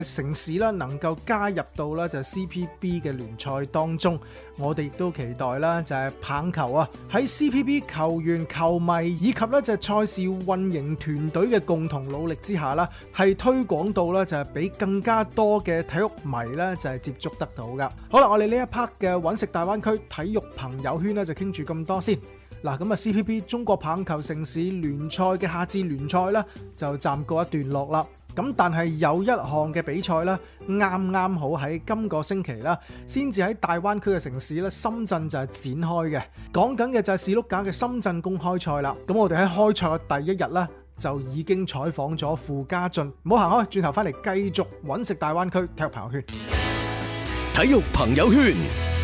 城市啦能夠加入到啦就 CPB 嘅聯賽當中，我哋亦都期待啦就係棒球啊喺 CPB 球員、球迷以及咧就係賽事運營團隊嘅共同努力之下啦，係推廣到啦就係俾更加多嘅體育迷咧就係接觸得到噶。好啦，我哋呢一 part 嘅揾食大灣區體育朋友圈咧就傾住咁多先。嗱，咁啊 CPB 中國棒球城市聯賽嘅夏至聯賽咧就暫告一段落啦。咁但係有一項嘅比賽咧，啱好喺今個星期啦，先至喺大灣區嘅城市咧，深圳就係展開嘅。講緊嘅就係士碌架嘅深圳公開賽啦。咁我哋喺開賽嘅第一日咧，就已經採訪咗傅家俊。唔好行開，轉頭翻嚟繼續揾食大灣區體育朋友圈。 體育朋友圈。